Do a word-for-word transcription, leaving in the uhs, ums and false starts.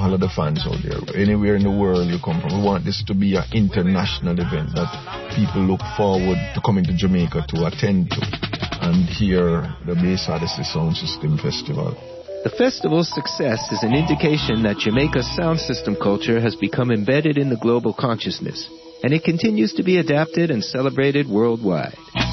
all of the fans out there, anywhere in the world you come from. We want this to be an international event that people look forward to coming to Jamaica to attend to and hear the Bass Odyssey Sound System Festival. The festival's success is an indication that Jamaica's sound system culture has become embedded in the global consciousness, and it continues to be adapted and celebrated worldwide.